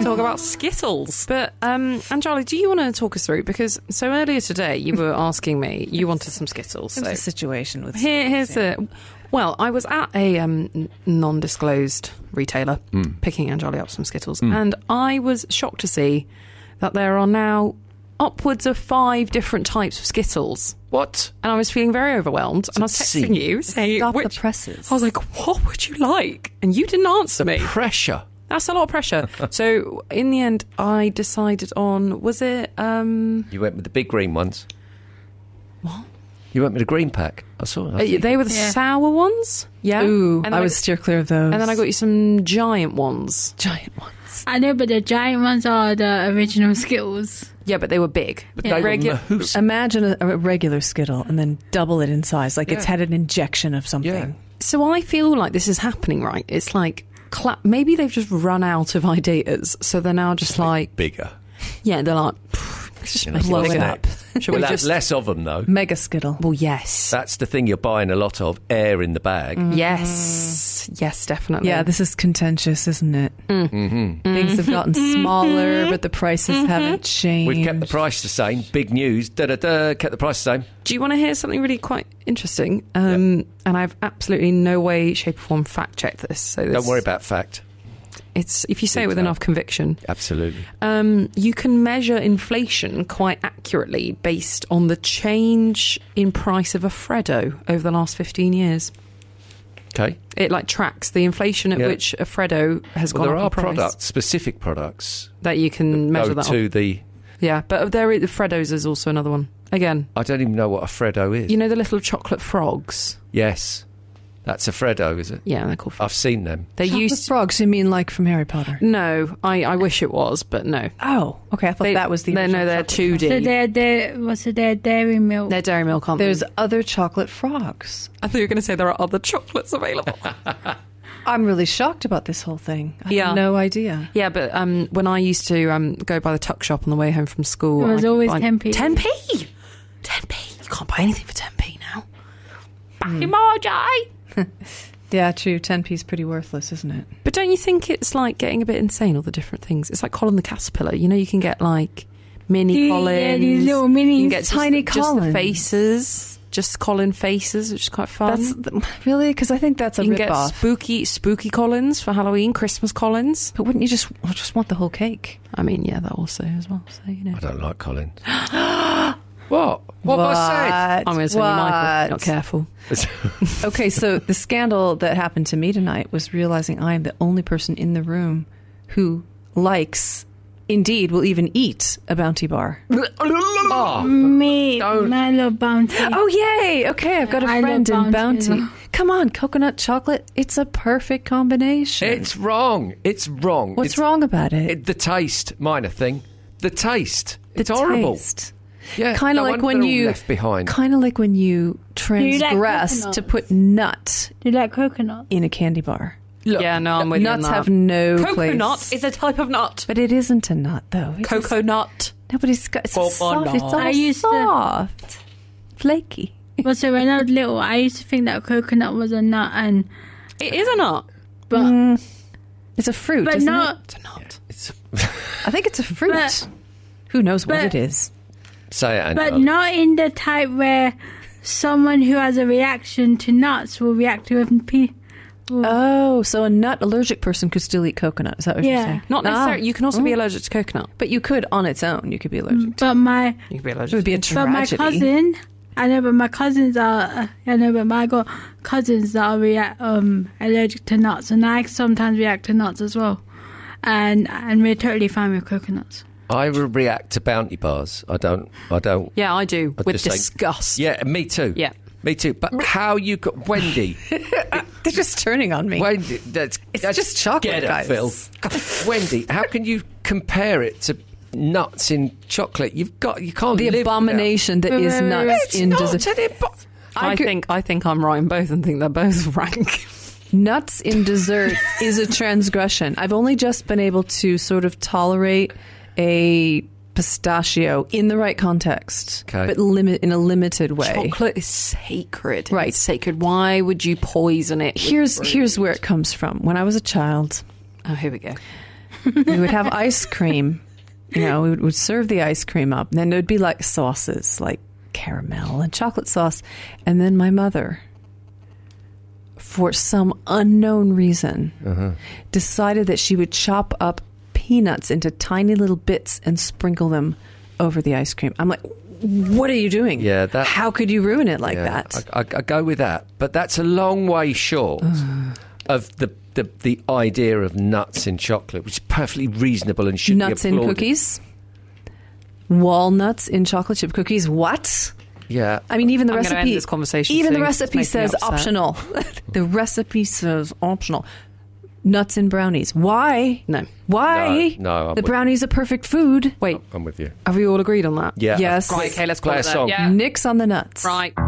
talk about Skittles. But, Anjali, do you want to talk us through? Because so earlier today, you were asking me, you wanted some Skittles. What's the situation with here's Skittles? Well, I was at a non-disclosed retailer picking Anjali up some Skittles, and I was shocked to see that there are now upwards of 5 different types of Skittles. What? And I was feeling very overwhelmed, and I was texting you saying, Stop the presses. I was like, what would you like? And you didn't answer me. Pressure. That's a lot of pressure. So in the end, I decided on, was it... You went with the big green ones. What? You went with the green pack. I saw it. They were the sour ones? Yeah. Ooh, and I would steer clear of those. And then I got you some giant ones. Giant ones. I know, but the giant ones are the original Skittles. Yeah, but they were big. But they were Mahoosa. Imagine a regular Skittle and then double it in size. Like it's had an injection of something. Yeah. So I feel like this is happening, right? It's like, maybe they've just run out of ideas. So they're now just like... Bigger. Yeah, they're like... Just blow it up. Should We'll we have just... less of them, though. Mega Skittle. Well, yes. That's the thing you're buying a lot of, air in the bag. Yes. Yes, definitely. Yeah, this is contentious, isn't it? Things have gotten smaller, but the prices haven't changed. We've kept the price the same. Big news. Kept the price the same. Do you want to hear something really quite interesting? And I've absolutely no way, shape or form fact-checked this. So Don't worry about fact. It's if you say it with enough conviction. Absolutely. You can measure inflation quite accurately based on the change in price of a Freddo over the last 15 years. Okay. It tracks the inflation at which a Freddo has gone There up are in price. specific products that you can measure go that to off. the... Yeah, but the Freddos is also another one. Again, I don't even know what a Freddo is. you know the little chocolate frogs? Yes. That's a Freddo, is it? Yeah, they're called frogs. I've seen them. They Chocolate used frogs, you mean like from Harry Potter? No, I wish it was, but no. Oh, okay. I thought that was the original. No, they're chocolate 2D. So they're Dairy Milk. They're Dairy Milk, aren't There's they? other chocolate frogs. I thought you were going to say there are other chocolates available. I'm really shocked about this whole thing. I Yeah. had no idea. Yeah, but when I used to go by the tuck shop on the way home from school... It was always 10p. 10p? 10p? You can't buy anything for 10p now. Back in my day. Yeah, true. 10p is pretty worthless, isn't it? But don't you think it's like getting a bit insane, all the different things? It's like Colin the Caterpillar. You know, you can get like mini Collins. Yeah, these little mini. You can get tiny just the Collins. faces. Just Colin faces, which is quite fun. Really? Because I think that's a you can get rip-off. spooky Collins for Halloween, Christmas Collins. But wouldn't you just want the whole cake? I mean, yeah, that also as well. So, you know. I don't like Collins. What? What have I I'm going to tell you, Michael, if you're not careful. said? Okay, so the scandal that happened to me tonight was realizing I am the only person in the room who likes, indeed, will even eat a Bounty bar. Me, I love Bounty. Oh, yay! Okay, I've got a I friend love in Bounty as Bounty. well. Come on, coconut chocolate. It's a perfect combination. It's wrong. It's wrong. What's wrong about it? The taste, minor thing. The taste. It's The horrible. taste. Yeah, Kind of no like wonder when they're all you left behind. kind of like when you you like transgress coconuts? to put nut Do you like coconut? in a candy bar. Look, Yeah, no, I'm with you on Nuts that. have no Coconut place. is a type of nut. But it isn't a nut, though. It's just- Coconut. Nobody's got. It's Coconut. soft. It's all I used to- soft, flaky. But so when I was little, I used to think that coconut was a nut, and It is a nut. but It's a fruit, but isn't not. It's a nut. it? I think it's a fruit. But- Who knows what but- it is? say it, But Angela. not in the type where someone who has a reaction to nuts will react to a Oh, so a nut allergic person could still eat coconut. Is that what you're Yeah. saying? Not necessarily. You can also be allergic to coconut. But you could on its own. You could be allergic. But my You can be It allergic would be a but my tragedy. cousin, I know, but my cousins are. I know, but I got cousins that are allergic to nuts, and I sometimes react to nuts as well, and we're totally fine with coconuts. I react to Bounty bars. I don't. Yeah, I do. I'd With just say- disgust. Yeah, me too. Yeah. Me too. But how you got Wendy? They're just turning on me. Wendy, that's just chocolate, get it, guys. Phil. Wendy, how can you compare it to nuts in chocolate? You can't The live abomination that is nuts It's in not dessert. I think I'm right in both and think they're both rank. Nuts in dessert is a transgression. I've only just been able to sort of tolerate a pistachio in the right context, Okay. but in a limited way. Chocolate is sacred. Right. It's sacred. Why would you poison it? with Here's fruit? where it comes from. When I was a child, Oh, here we go. We would have ice cream. We would serve the ice cream up. And then there would be like sauces, like caramel and chocolate sauce. And then my mother, for some unknown reason, decided that she would chop up peanuts into tiny little bits and sprinkle them over the ice cream. I'm like, what are you doing? Yeah, how could you ruin it like that? I go with that. But that's a long way short of the idea of nuts in chocolate, which is perfectly reasonable and should nuts be applauded. in cookies? Walnuts in chocolate chip cookies? What? Yeah. I mean, even the I'm gonna recipe. end this conversation even soon. the recipe It's making me says upset. optional. The recipe says optional. Nuts in brownies. Why? No. Why? No, I'm the with brownie's a perfect food. Wait, I'm with you. have we all agreed on that? Yeah. Yes. Right, okay, let's call Play it a that. song. Yeah. Nix on the nuts. Right.